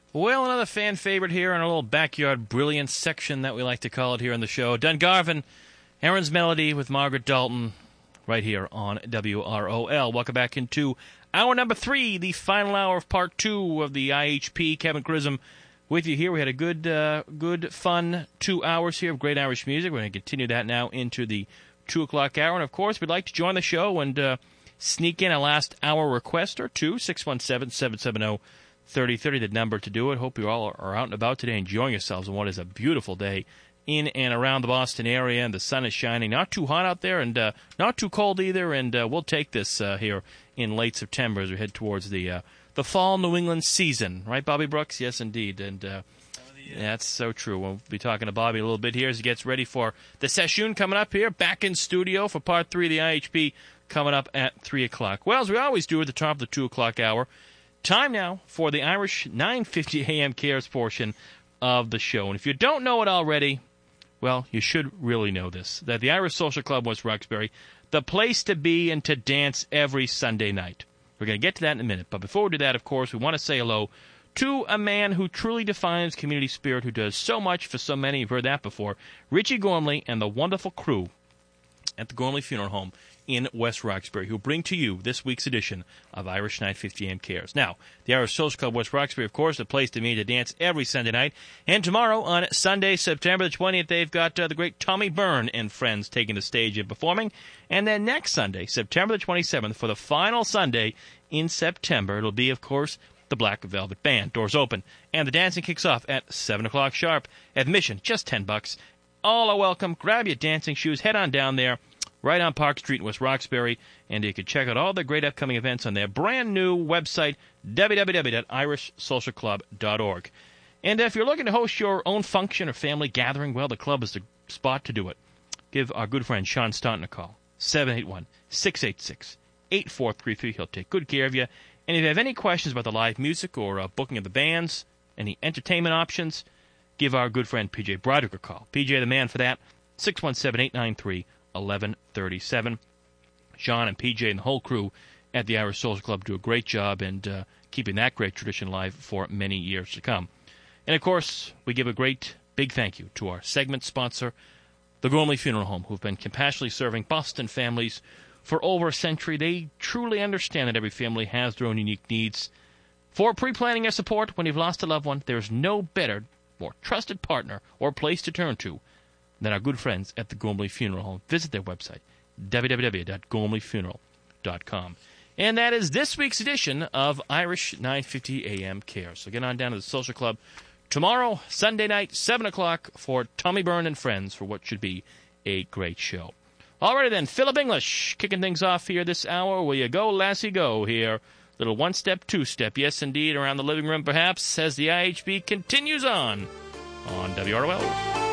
Well, another fan favorite here in our little backyard brilliance section that we like to call it here on the show. Dungarvan, Aaron's Melody with Margaret Dalton, right here on WROL. Welcome back into hour number 3, the final hour of part 2 of the IHP. Kevin Chisholm with you here. We had a good, fun 2 hours here of great Irish music. We're going to continue that now into the 2 o'clock hour. And, of course, we'd like to join the show and sneak in a last hour request or two, 617-770-3030, the number to do it. Hope you all are out and about today enjoying yourselves on what is a beautiful day in and around the Boston area, and the sun is shining. Not too hot out there and not too cold either, and we'll take this here in late September as we head towards the fall New England season. Right, Bobby Brooks? Yes, indeed. And that's so true. We'll be talking to Bobby a little bit here as he gets ready for the session coming up here, back in studio for part 3 of the IHP coming up at 3 o'clock. Well, as we always do at the top of the 2 o'clock hour, time now for the Irish 9:50 a.m. Cares portion of the show. And if you don't know it already, well, you should really know this, that the Irish Social Club West Roxbury, the place to be and to dance every Sunday night. We're going to get to that in a minute. But before we do that, of course, we want to say hello to a man who truly defines community spirit, who does so much for so many. You've heard that before. Richie Gormley and the wonderful crew at the Gormley Funeral Home in West Roxbury, who bring to you this week's edition of Irish 9:50 a.m. Cares. Now, the Irish Social Club West Roxbury, of course, a place to meet to dance every Sunday night. And tomorrow, on Sunday, September the 20th, they've got the great Tommy Byrne and friends taking the stage and performing. And then next Sunday, September the 27th, for the final Sunday in September, it'll be, of course, the Black Velvet Band. Doors open, and the dancing kicks off at 7 o'clock sharp. Admission, just $10. All are welcome. Grab your dancing shoes, head on down there, right on Park Street in West Roxbury, and you can check out all the great upcoming events on their brand new website, www.irishsocialclub.org. And if you're looking to host your own function or family gathering, well, the club is the spot to do it. Give our good friend Sean Staunton a call, 781-686-8433. He'll take good care of you. And if you have any questions about the live music or booking of the bands, any entertainment options, give our good friend P.J. Broderick a call. P.J. the man for that, 617-893-1137. Sean and PJ and the whole crew at the Irish Social Club do a great job and keeping that great tradition alive for many years to come. And, of course, we give a great big thank you to our segment sponsor, the Gormley Funeral Home, who've been compassionately serving Boston families for over a century. They truly understand that every family has their own unique needs. For pre-planning or support when you've lost a loved one, there's no better, more trusted partner or place to turn to than our good friends at the Gormley Funeral Home. Visit their website, www.gormleyfuneral.com. And that is this week's edition of Irish 9:50 a.m. Care. So get on down to the Social Club tomorrow, Sunday night, 7 o'clock, for Tommy Byrne and friends for what should be a great show. Alrighty then, Philip English kicking things off here this hour. Will you go, lassie, go here? Little one-step, two-step, yes indeed, around the living room perhaps, as the IHB continues on WROL.